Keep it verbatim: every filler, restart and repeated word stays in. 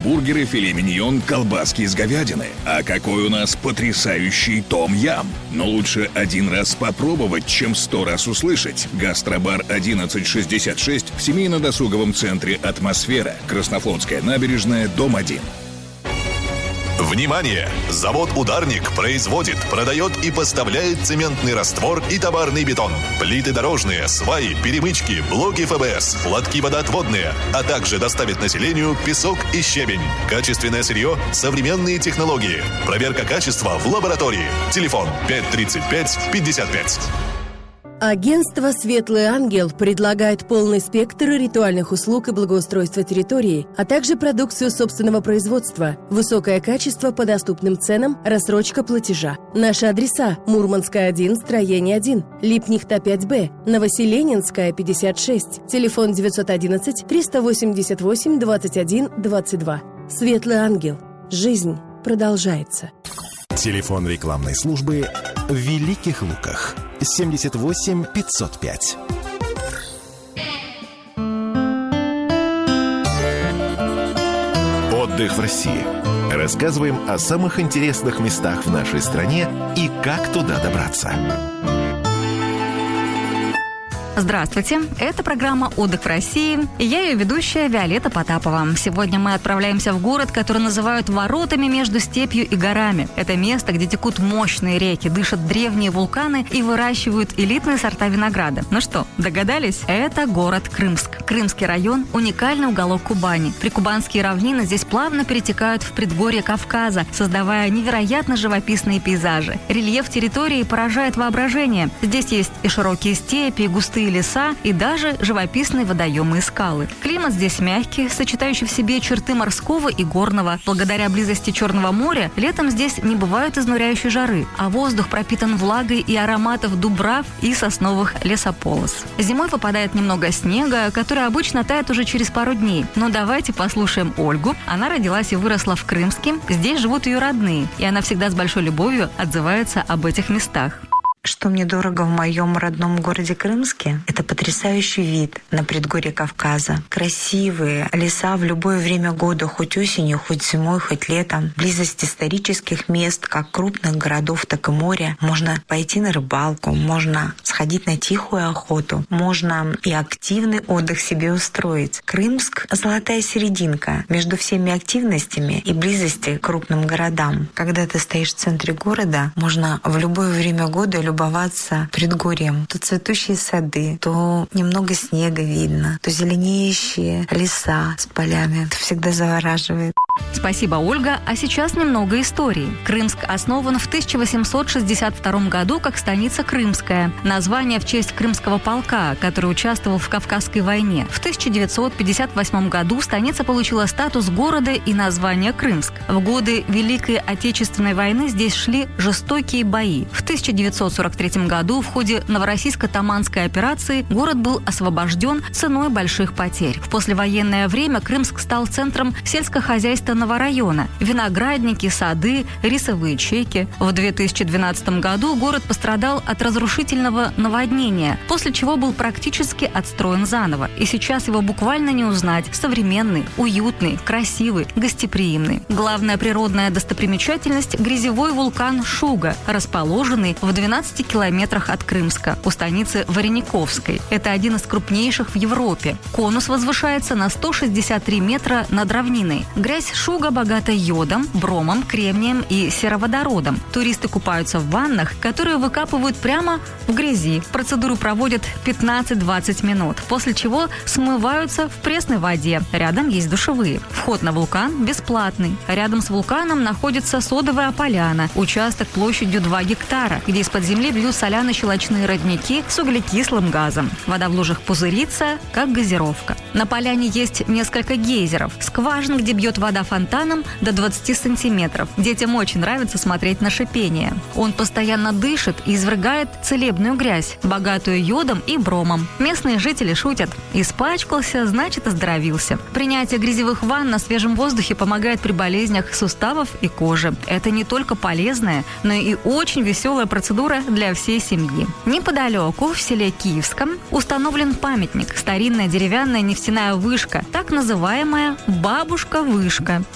бургеры, филе миньон, колбаски из говядины. А какой у нас потрясающий том-ям! Но лучше один раз попробовать, чем сто раз услышать. Гастробар одиннадцать шестьдесят шесть в семейно-досуговом центре «Атмосфера». Краснофлотская набережная, дом один. Внимание! Завод «Ударник» производит, продает и поставляет цементный раствор и товарный бетон, плиты дорожные, сваи, перемычки, блоки эф бэ эс, лотки водоотводные, а также доставит населению песок и щебень. Качественное сырье, современные технологии. Проверка качества в лаборатории. Телефон пять тридцать пять пятьдесят пять. Агентство «Светлый ангел» предлагает полный спектр ритуальных услуг и благоустройства территории, а также продукцию собственного производства, высокое качество по доступным ценам, рассрочка платежа. Наши адреса: Мурманская, один, строение один, Липнихта, пять бэ, Новоселенинская, пятьдесят шесть, телефон девятьсот одиннадцать триста восемьдесят восемь двадцать один двадцать два. «Светлый ангел». Жизнь продолжается. Телефон рекламной службы в Великих Луках. семьдесят восемь пятьсот пять. Отдых в России. Рассказываем о самых интересных местах в нашей стране и как туда добраться. Здравствуйте, это программа «Отдых в России», и я ее ведущая Виолетта Потапова. Сегодня мы отправляемся в город, который называют воротами между степью и горами. Это место, где текут мощные реки, дышат древние вулканы и выращивают элитные сорта винограда. Ну что, догадались? Это город Крымск. Крымский район – уникальный уголок Кубани. Прикубанские равнины здесь плавно перетекают в предгорье Кавказа, создавая невероятно живописные пейзажи. Рельеф территории поражает воображение. Здесь есть и широкие степи, и густые леса, и даже живописные водоемы и скалы. Климат здесь мягкий, сочетающий в себе черты морского и горного. Благодаря близости Черного моря летом здесь не бывает изнуряющей жары, а воздух пропитан влагой и ароматов дубрав и сосновых лесополос. Зимой выпадает немного снега, который обычно тает уже через пару дней. Но давайте послушаем Ольгу. Она родилась и выросла в Крымске. Здесь живут ее родные, и она всегда с большой любовью отзывается об этих местах. Что мне дорого в моем родном городе Крымске, это потрясающий вид на предгорье Кавказа. Красивые леса в любое время года, хоть осенью, хоть зимой, хоть летом. Близость исторических мест, как крупных городов, так и моря. Можно пойти на рыбалку, можно сходить на тихую охоту, можно и активный отдых себе устроить. Крымск — золотая серединка между всеми активностями и близости к крупным городам. Когда ты стоишь в центре города, можно в любое время года любоваться предгорьем. То цветущие сады, то немного снега видно, то зеленеющие леса с полями. Это всегда завораживает. Спасибо, Ольга. А сейчас немного истории. Крымск основан в тысяча восемьсот шестьдесят втором году как станица Крымская. Название в честь Крымского полка, который участвовал в Кавказской войне. В тысяча девятьсот пятьдесят восьмом году станица получила статус города и название Крымск. В годы Великой Отечественной войны здесь шли жестокие бои. В тысяча девятьсот сорок третьем году в ходе Новороссийско-Таманской операции город был освобожден ценой больших потерь. В послевоенное время Крымск стал центром сельскохозяйственного района. Виноградники, сады, рисовые чеки. В две тысячи двенадцатом году город пострадал от разрушительного наводнения, после чего был практически отстроен заново. И сейчас его буквально не узнать. Современный, уютный, красивый, гостеприимный. Главная природная достопримечательность – грязевой вулкан Шуга, расположенный в двенадцати километрах от Крымска, у станицы Варениковской. Это один из крупнейших в Европе. Конус возвышается на сто шестьдесят три метра над равниной. Грязь Шуга богата йодом, бромом, кремнием и сероводородом. Туристы купаются в ваннах, которые выкапывают прямо в грязи. Процедуру проводят пятнадцать-двадцать минут, после чего смываются в пресной воде. Рядом есть душевые. Вход на вулкан бесплатный. Рядом с вулканом находится содовая поляна, участок площадью два гектара, где из-под земли бьют соляно-щелочные родники с углекислым газом. Вода в лужах пузырится, как газировка. На поляне есть несколько гейзеров, скважин, где бьет вода фонтаном до двадцати сантиметров. Детям очень нравится смотреть на шипение. Он постоянно дышит и извергает целебную грязь, богатую йодом и бромом. Местные жители шутят: испачкался, значит оздоровился. Принятие грязевых ванн на свежем воздухе помогает при болезнях суставов и кожи. Это не только полезная, но и очень веселая процедура для всей семьи. Неподалеку, в селе Киевском, установлен памятник – старинная деревянная нефтяная вышка, так называемая «бабушка-вышка».